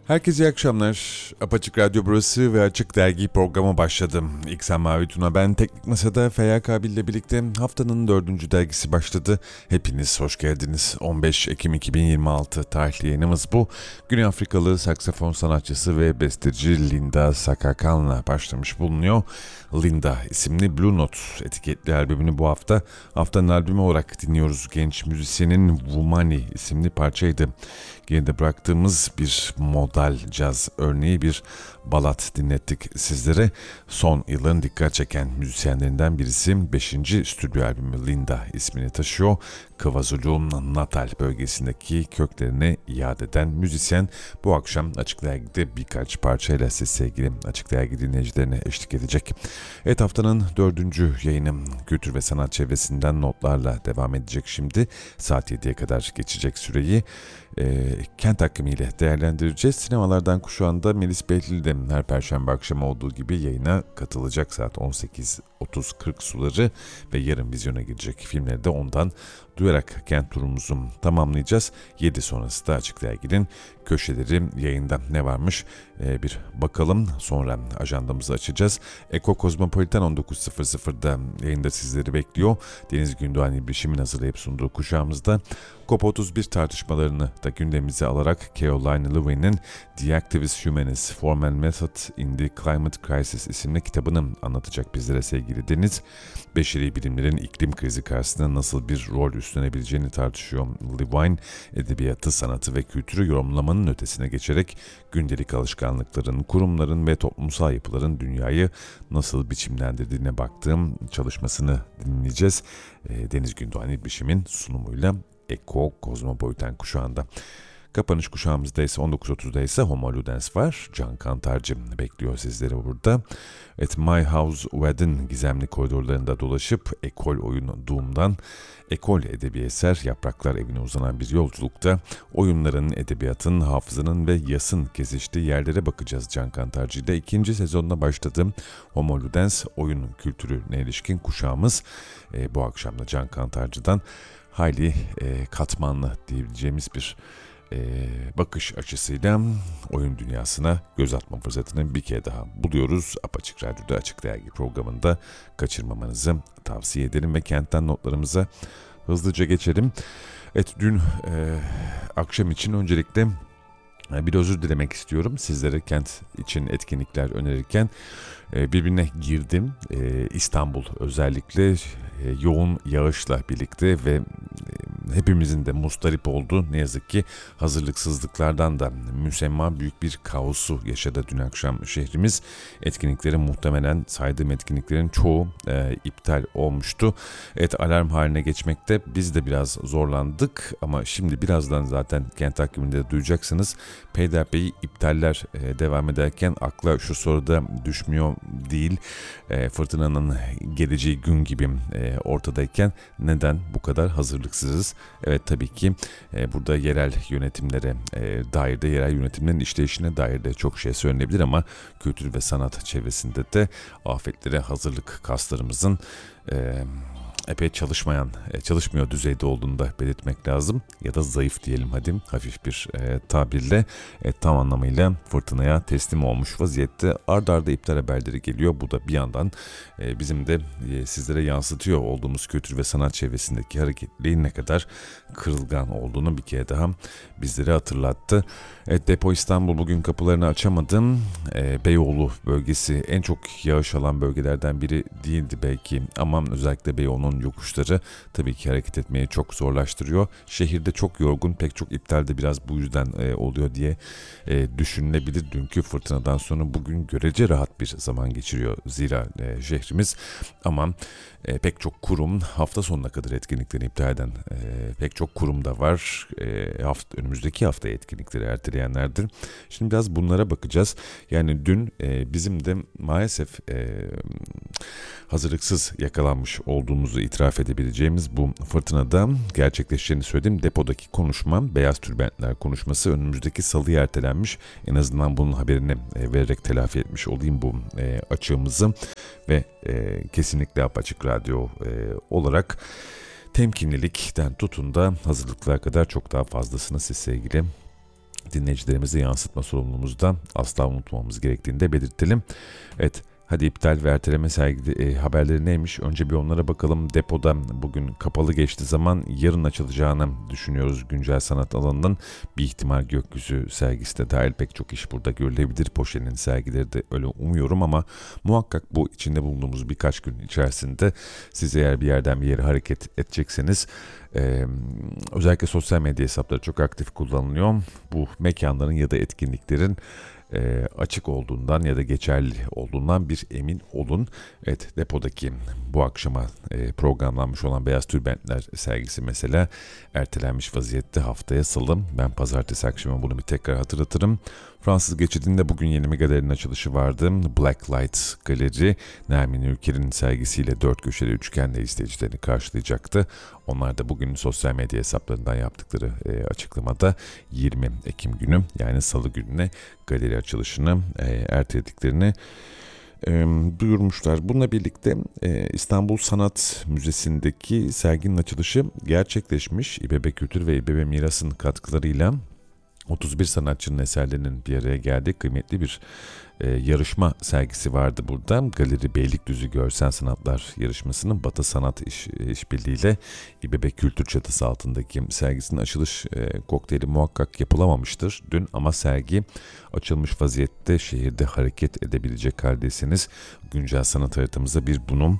Herkese iyi akşamlar. Apaçık Radyo burası ve Açık Dergi programı başladı. İksen Mavi Tuna ben. Teknik Masa'da Feyyaz Kabil ile birlikte haftanın 4. dergisi başladı. Hepiniz hoş geldiniz. 15 Ekim 2026 tarihli yayınımız bu. Güney Afrikalı saksafon sanatçısı ve besteci Linda Sakakan'la başlamış bulunuyor. Linda isimli Blue Note etiketli albümünü bu haftanın albümü olarak dinliyoruz. Genç müzisyenin Wumani isimli parçaydı. Geride bıraktığımız bir modal caz örneği bir balat dinlettik sizlere. Son yılların dikkat çeken müzisyenlerinden birisi 5. stüdyo albümü Linda ismini taşıyor. KwaZulu-Natal bölgesindeki köklerine iade eden müzisyen bu akşam Açık Dergi'de birkaç parçayla siz sevgili Açık Dergi dinleyicilerine eşlik edecek. Evet, haftanın 4. yayını kültür ve sanat çevresinden notlarla devam edecek şimdi. Saat 7'ye kadar geçecek süreyi kent hakkımı ile değerlendireceğiz. Sinemalardan kuşağında Melis Behlil de her perşembe akşamı olduğu gibi yayına katılacak saat 18.30-40 suları ve yarın vizyona girecek filmleri de ondan duyarak kent turumuzu tamamlayacağız. 7 sonrası da Açık Dergi'nin köşeleri yayında ne varmış bir bakalım. Sonra ajandamızı açacağız. Eko Kozmopolitan 19.00'da yayında sizleri bekliyor. Deniz Gündoğan İbrişim'in hazırlayıp sunduğu kuşağımızda COP31 tartışmalarını da gündemimize alarak Caroline Lewis'in The Activist Humanist Form and Method in the Climate Crisis isimli kitabını anlatacak bizlere sevgili Deniz. Beşeri bilimlerin iklim krizi karşısında nasıl bir rol üstlenebileceğini tartışıyor Levine. Edebiyatı, sanatı ve kültürü yorumlamanın ötesine geçerek gündelik alışkanlıkların, kurumların ve toplumsal yapıların dünyayı nasıl biçimlendirdiğine baktığım çalışmasını dinleyeceğiz. Deniz Gündoğan İbrişim'in sunumuyla Eko Kozmopolitan kuşağında. Kapanış kuşağımızda ise 19.30'da ise Homo Ludens var. Can Kantarcı bekliyor sizleri burada. At My House Wedding gizemli koridorlarında dolaşıp ekol oyunu Doom'dan ekol edebi eser Yapraklar Evi'ne uzanan bir yolculukta oyunların, edebiyatın, hafızanın ve yasın kesiştiği yerlere bakacağız Can Kantarcı ile. 2. sezonuna başladım. Homo Ludens oyun kültürüne ilişkin kuşağımız bu akşam da Can Kantarcı'dan hayli katmanlı diyebileceğimiz bir bakış açısıyla oyun dünyasına göz atma fırsatını bir kere daha buluyoruz. Apaçık Radyo'da Açık Dergi programında kaçırmamanızı tavsiye ederim ve kentten notlarımıza hızlıca geçelim. Evet, dün akşam için öncelikle bir özür dilemek istiyorum. Sizlere kent için etkinlikler önerirken birbirine girdim. İstanbul özellikle yoğun yağışla birlikte ve hepimizin de mustarip olduğu ne yazık ki hazırlıksızlıklardan da müsemma büyük bir kaosu yaşadı dün akşam şehrimiz. Etkinliklerin muhtemelen saydığım etkinliklerin çoğu iptal olmuştu. Evet, alarm haline geçmekte biz de biraz zorlandık ama şimdi birazdan zaten kent takviminde duyacaksınız. Peyderpey iptaller devam ederken akla şu soruda düşmüyor değil. Fırtınanın geleceği gün gibi ortadayken neden bu kadar hazırlıksızız? Evet, tabii ki burada yerel yönetimlere dair de yerel yönetimlerin işleyişine dair de çok şey söylenebilir ama kültür ve sanat çevresinde de afetlere hazırlık kaslarımızın epey çalışmıyor düzeyde olduğunu da belirtmek lazım. Ya da zayıf diyelim hadi hafif bir tabirle tam anlamıyla fırtınaya teslim olmuş vaziyette. Arda arda iptal haberleri geliyor. Bu da bir yandan bizim de sizlere yansıtıyor olduğumuz kültür ve sanat çevresindeki hareketliliğin ne kadar kırılgan olduğunu bir kere daha bizlere hatırlattı. Depo İstanbul bugün kapılarını açamadım. Beyoğlu bölgesi en çok yağış alan bölgelerden biri değildi belki ama özellikle Beyoğlu'nun yokuşları tabii ki hareket etmeyi çok zorlaştırıyor. Şehirde çok yorgun, pek çok iptal de biraz bu yüzden oluyor diye düşünülebilir. Dünkü fırtınadan sonra bugün görece rahat bir zaman geçiriyor zira şehrimiz ama pek çok kurum hafta sonuna kadar etkinliklerini iptal eden pek çok kurum da var. Önümüzdeki hafta etkinlikleri erteleyenlerdir. Şimdi biraz bunlara bakacağız. Yani dün bizim de maalesef hazırlıksız yakalanmış olduğumuzu itiraf edebileceğimiz bu fırtınada gerçekleşeceğini söylediğim depodaki konuşma, beyaz tülbentler konuşması önümüzdeki salıya ertelenmiş. En azından bunun haberini vererek telafi etmiş olayım bu açığımızı ve kesinlikle Apaçık Radyo olarak temkinlilikten tutun da hazırlıklara kadar çok daha fazlasını siz sevgili dinleyicilerimize yansıtma sorumluluğumuzu da asla unutmamamız gerektiğini de belirtelim. Evet, hadi iptal ve erteleme haberleri neymiş? Önce bir onlara bakalım. Depoda bugün kapalı geçti zaman, yarın açılacağını düşünüyoruz güncel sanat alanının. Bir ihtimal gökyüzü sergisi de dahil pek çok iş burada görülebilir. Poşe'nin sergileri de öyle umuyorum ama muhakkak bu içinde bulunduğumuz birkaç gün içerisinde siz eğer bir yerden bir yere hareket edecekseniz özellikle sosyal medya hesapları çok aktif kullanılıyor. Bu mekanların ya da etkinliklerin açık olduğundan ya da geçerli olduğundan bir emin olun. Evet, depodaki bu akşama programlanmış olan Beyaz Tülbentler sergisi mesela ertelenmiş vaziyette, haftaya salı. Ben pazartesi akşamı bunu bir tekrar hatırlatırım. Fransız geçidinde bugün yeni bir galerinin açılışı vardı. Black Light Galeri, Nermin Ülker'in sergisiyle dört köşeli üçgenle izleyicilerini karşılayacaktı. Onlar da bugün sosyal medya hesaplarından yaptıkları açıklamada 20 Ekim günü, yani salı gününe galeri açılışını ertelediklerini duyurmuşlar. Bununla birlikte İstanbul Sanat Müzesi'ndeki serginin açılışı gerçekleşmiş. İBB Kültür ve İBB Miras'ın katkılarıyla 31 sanatçının eserlerinin bir araya geldiği kıymetli bir yarışma sergisi vardı burada. Galeri Beylikdüzü Görsel Sanatlar Yarışması'nın Batı Sanat İşbirliğiyle İBB Kültür çatısı altındaki sergisinin açılış kokteyli muhakkak yapılamamıştır dün, ama sergi açılmış vaziyette, şehirde hareket edebilecek haldeyseniz güncel sanat haritamıza bir bunun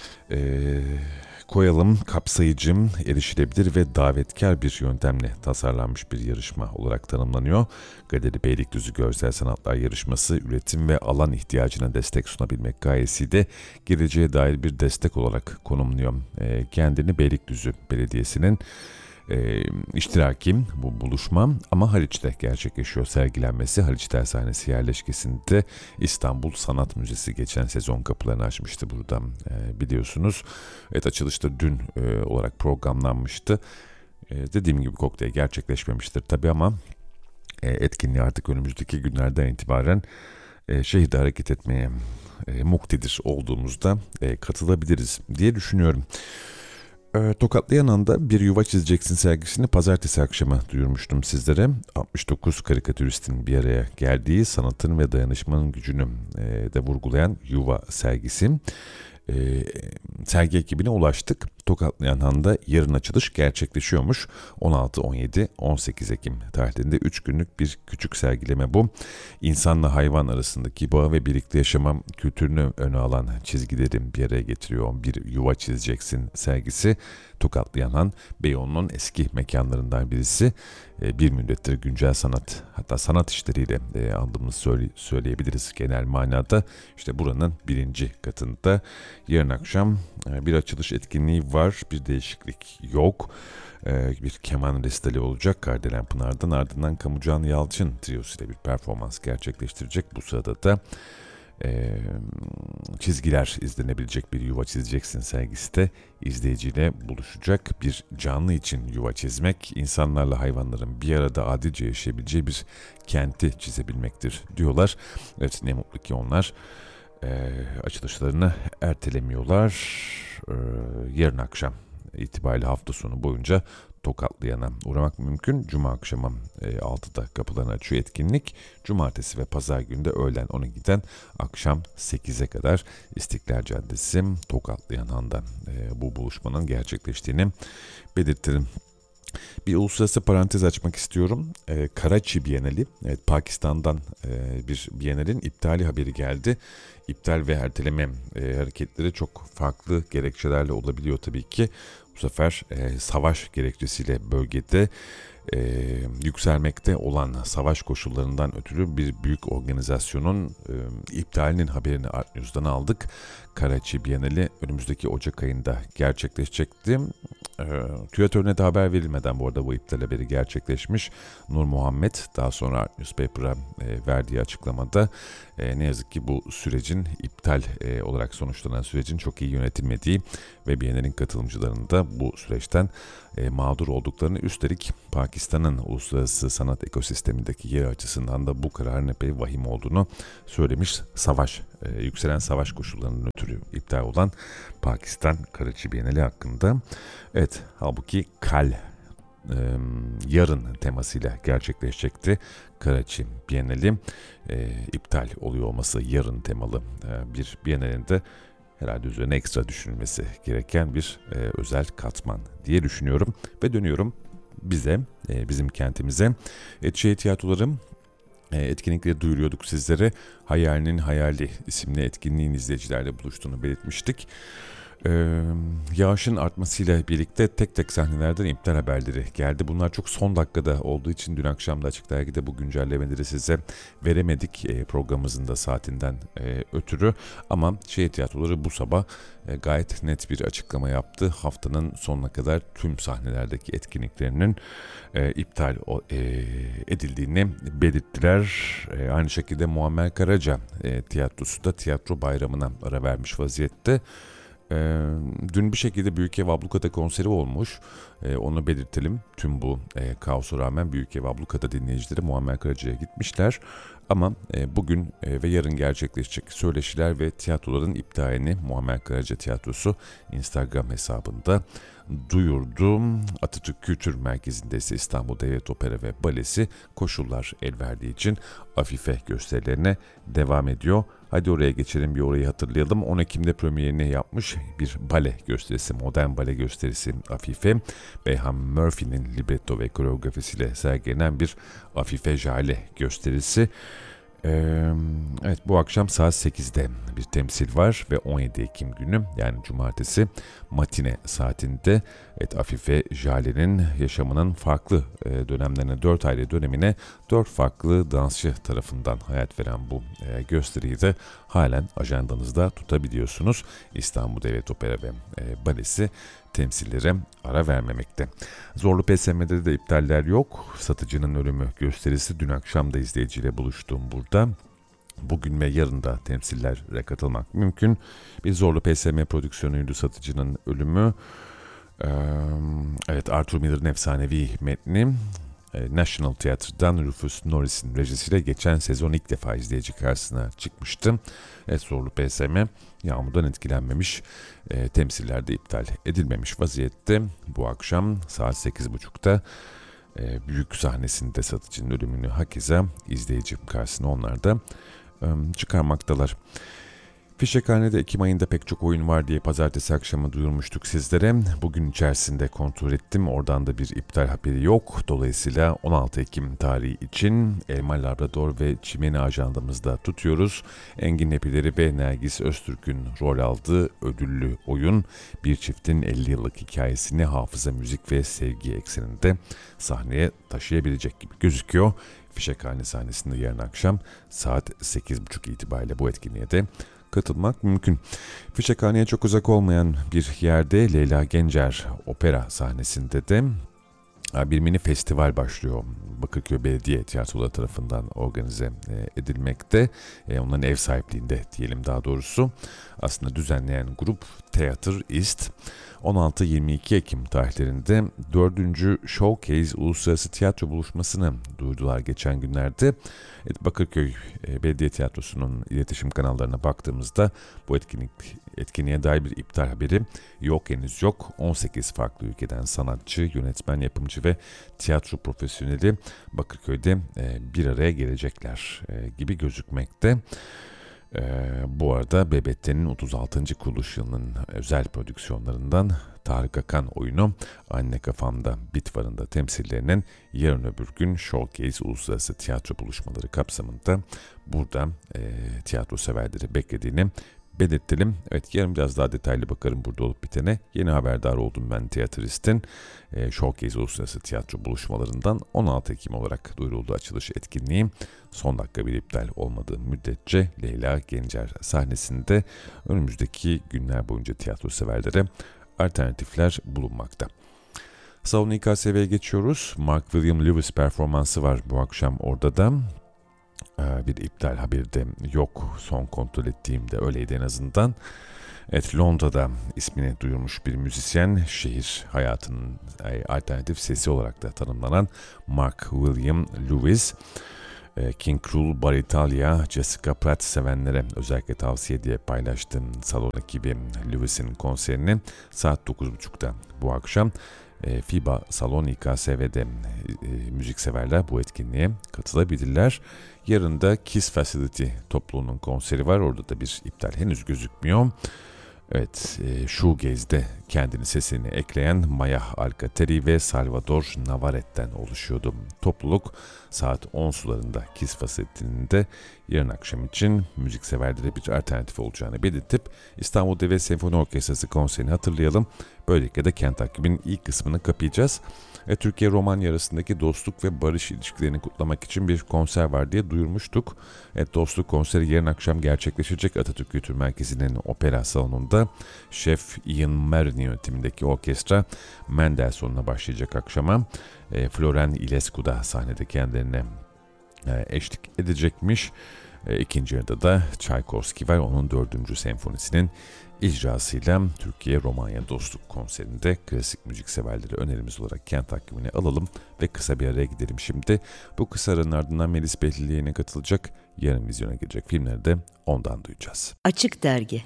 koyalım. Kapsayıcı, erişilebilir ve davetkar bir yöntemle tasarlanmış bir yarışma olarak tanımlanıyor. Galeri Beylikdüzü Görsel Sanatlar Yarışması, üretim ve alan ihtiyacına destek sunabilmek gayesiyle geleceğe dair bir destek olarak konumluyor. Kendini Beylikdüzü Belediyesi'nin iştiraki bu buluşma, ama Haliç'te gerçekleşiyor sergilenmesi. Haliç Tersanesi yerleşkesinde İstanbul Sanat Müzesi geçen sezon kapılarını açmıştı burada, biliyorsunuz. Evet, açılışta dün olarak programlanmıştı. Dediğim gibi kokteyl gerçekleşmemiştir tabii, ama etkinliği artık önümüzdeki günlerden itibaren şehirde hareket etmeye muktedir olduğumuzda katılabiliriz diye düşünüyorum. Tokatlı anda Bir Yuva Çizeceksin sergisini pazartesi akşamı duyurmuştum sizlere. 69 karikatüristin bir araya geldiği, sanatın ve dayanışmanın gücünü de vurgulayan Yuva sergisi. Sergi ekibine ulaştık. Tokatlı Han'da yarın açılış gerçekleşiyormuş. 16, 17, 18 Ekim tarihlerinde 3 günlük bir küçük sergileme bu. İnsanla hayvan arasındaki bağ ve birlikte yaşama kültürünü öne alan çizgileri bir araya getiriyor. Bir Yuva Çizeceksin sergisi. Tokatlı Han, Beyoğlu'nun eski mekanlarından birisi. Bir müddettir güncel sanat, hatta sanat işleriyle andığımızı söyleyebiliriz genel manada. İşte buranın birinci katında yarın akşam bir açılış etkinliği var. Bir değişiklik yok. Bir keman resitali olacak Kardelen Pınar'dan, ardından Kamucan Yalçın triosu ile bir performans gerçekleştirecek. Bu sırada da çizgiler izlenebilecek Bir Yuva Çizeceksin sergisi de izleyiciyle buluşacak. Bir canlı için yuva çizmek, insanlarla hayvanların bir arada adilce yaşayabileceği bir kenti çizebilmektir diyorlar. Evet, ne mutlu ki onlar açılışlarını ertelemiyorlar. Yarın akşam itibariyle hafta sonu boyunca Tokatlıyan'a uğramak mümkün. Cuma akşamı 6'da kapılarını açıyor etkinlik. Cumartesi ve pazar günü de öğlen 12'den akşam 8'e kadar İstiklal Caddesi Tokatlıyan Han'da bu buluşmanın gerçekleştiğini belirtelim. Bir uluslararası parantez açmak istiyorum. Karachi Bienali, evet, Pakistan'dan bir Bienalin iptali haberi geldi. İptal ve erteleme hareketleri çok farklı gerekçelerle olabiliyor tabii ki. Bu sefer savaş gerekçesiyle bölgede yükselmekte olan savaş koşullarından ötürü bir büyük organizasyonun iptalinin haberini Art News'dan aldık. Karachi Bienali önümüzdeki Ocak ayında gerçekleşecekti. Küratörüne de haber verilmeden bu arada bu iptal haberi gerçekleşmiş. Nur Muhammed daha sonra Art Newspaper'a verdiği açıklamada ne yazık ki bu sürecin iptal olarak sonuçlanan sürecin çok iyi yönetilmediği ve Bienal'in katılımcılarının da bu süreçten mağdur olduklarını, üstelik Pakistan'ın uluslararası sanat ekosistemindeki yeri açısından da bu kararın epey vahim olduğunu söylemiş. Yükselen savaş koşullarının ötürü iptal olan Pakistan Karachi Bienali hakkında. Evet, halbuki yarın temasıyla gerçekleşecekti. Karaçi Bienali iptal oluyor olması yarın temalı bir Bienalin de herhalde üzerine ekstra düşünülmesi gereken bir özel katman diye düşünüyorum. Ve dönüyorum bizim kentimize. Şehir tiyatroları etkinlikleri duyuruyorduk sizlere. Hayalinin Hayali isimli etkinliğin izleyicilerle buluştuğunu belirtmiştik. Yağışın artmasıyla birlikte tek tek sahnelerden iptal haberleri geldi. Bunlar çok son dakikada olduğu için dün akşam da Açık Dergi'de bu güncellemeleri size veremedik programımızın da saatinden ötürü. Ama şehir tiyatroları bu sabah gayet net bir açıklama yaptı. Haftanın sonuna kadar tüm sahnelerdeki etkinliklerinin iptal edildiğini belirttiler. Aynı şekilde Muammer Karaca tiyatrosu da tiyatro bayramına ara vermiş vaziyette. Dün bir şekilde Büyükev Abluka'da konseri olmuş. Onu belirtelim. Tüm bu kaosa rağmen Büyükev Abluka'da dinleyicileri Muammer Karaca'ya gitmişler. Ama bugün ve yarın gerçekleşecek söyleşiler ve tiyatroların iptalini Muammer Karaca Tiyatrosu Instagram hesabında duyurdu. Atatürk Kültür Merkezi'nde ise İstanbul Devlet Opera ve Balesi koşullar el verdiği için Afife gösterilerine devam ediyor. Hadi oraya geçelim, bir orayı hatırlayalım. 10 Ekim'de premierini yapmış bir bale gösterisi, modern bale gösterisi Afife. Beyhan Murphy'nin libretto ve koreografisiyle sergilenen bir Afife Jale gösterisi. Evet, bu akşam saat 8'de bir temsil var ve 17 Ekim günü, yani cumartesi matine saatinde Afife Jale'nin yaşamının farklı dönemlerine, 4 ayrı dönemine 4 farklı dansçı tarafından hayat veren bu gösteriyi de halen ajandanızda tutabiliyorsunuz. İstanbul Devlet Opera ve Balesi temsillere ara vermemekte. Zorlu PSM'de de iptaller yok. Satıcının Ölümü gösterisi dün akşam da izleyiciyle buluştuğum burada. Bugün ve yarın da temsillere katılmak mümkün. Bir Zorlu PSM prodüksiyonuydu Satıcının Ölümü. Evet, Arthur Miller'ın efsanevi metni. National Theatre'dan Rufus Norris'in rejisiyle geçen sezon ilk defa izleyici karşısına çıkmıştı. Zorlu PSM yağmurdan etkilenmemiş, temsillerde iptal edilmemiş vaziyette. Bu akşam saat 8.30'da büyük sahnesinde Satıcının Ölümünü hakeza izleyici karşısına onlar da çıkarmaktalar. Fişekhane'de Ekim ayında pek çok oyun var diye pazartesi akşamı duyurmuştuk sizlere. Bugün içerisinde kontrol ettim. Oradan da bir iptal haberi yok. Dolayısıyla 16 Ekim tarihi için Elma Labrador ve Çimeni ajandamızda tutuyoruz. Engin Nepileri ve Nergis Öztürk'ün rol aldığı ödüllü oyun bir çiftin 50 yıllık hikayesini hafıza, müzik ve sevgi ekseninde sahneye taşıyabilecek gibi gözüküyor. Fişekhane sahnesinde yarın akşam saat 8.30 itibariyle bu etkinliğe de katılmak mümkün. Fişekhane'ye çok uzak olmayan bir yerde Leyla Gencer opera sahnesinde de bir mini festival başlıyor. Bakırköy Belediye Tiyatroları tarafından organize edilmekte. Onların ev sahipliğinde diyelim daha doğrusu. Aslında düzenleyen grup Theater East. 16-22 Ekim tarihlerinde 4. Showcase Uluslararası Tiyatro Buluşması'nı duyurdular geçen günlerde. Bakırköy Belediye Tiyatrosu'nun iletişim kanallarına baktığımızda bu etkinliğe dair bir iptal haberi yok, henüz yok. 18 farklı ülkeden sanatçı, yönetmen, yapımcı ve tiyatro profesyoneli Bakırköy'de bir araya gelecekler gibi gözükmekte. Bu arada BBT'nin 36. kuruluş yılının özel prodüksiyonlarından Tarık Akan oyunu Anne Kafamda Bit Var'ında temsillerinin yarın öbür gün Showcase Uluslararası Tiyatro Buluşmaları kapsamında burada tiyatro severleri beklediğini belirtelim. Evet, yarın biraz daha detaylı bakarım burada olup bitene. Yeni haberdar oldum ben Theaterist'in Showcase Uluslararası Tiyatro Buluşmalarından 16 Ekim olarak duyuruldu açılış etkinliği. Son dakika bir iptal olmadığı müddetçe Leyla Gencer sahnesinde önümüzdeki günler boyunca tiyatro severlere alternatifler bulunmakta. Salon İKSV'ye geçiyoruz. Mark William Lewis performansı var bu akşam orada da. Bir iptal haberi de yok. Son kontrol ettiğimde öyleydi en azından. Evet, Londra'da ismini duyurmuş bir müzisyen, şehir hayatının alternatif sesi olarak da tanımlanan Mark William Lewis. King Cruel, Bar Italia, Jessica Pratt sevenlere özellikle tavsiye diye paylaştığım salon ekibi Lewis'in konserini saat 9.30'da bu akşam FIBA Salonika SV'de müzikseverler bu etkinliğe katılabilirler. Yarın da Kiss Facility topluluğunun konseri var. Orada da bir iptal henüz gözükmüyor. Evet, shoegaze'de kendini sesini ekleyen Maya Alcateri ve Salvador Navarrete'den oluşuyordu. Topluluk saat 10 sularında Kiss Facility'nin de yarın akşam için müzikseverlere bir alternatif olacağını belirtip İstanbul Devlet Senfoni Orkestrası konserini hatırlayalım. Böylelikle de Kent Takvim'in ilk kısmını kapayacağız. Türkiye-Romanya arasındaki dostluk ve barış ilişkilerini kutlamak için bir konser var diye duyurmuştuk. Dostluk konseri yarın akşam gerçekleşecek Atatürk Kültür Merkezi'nin opera salonunda. Şef Ian Marin yönetimindeki orkestra Mendelssohn'la başlayacak akşama. Floren Ilescu da sahnede kendilerine eşlik edecekmiş. İkinci yarıda da Tchaikovsky var, onun 4. senfonisinin icrasıyla Türkiye-Romanya Dostluk konserinde klasik müzik severleri önerimiz olarak Kent Takvimi'ne alalım ve kısa bir araya gidelim şimdi. Bu kısa aranın ardından Melis Behlili'ye katılacak, yarın vizyona girecek filmleri de ondan duyacağız. Açık Dergi.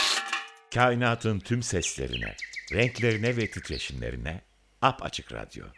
Kainatın tüm seslerine, renklerine ve titreşimlerine Apaçık Radyo.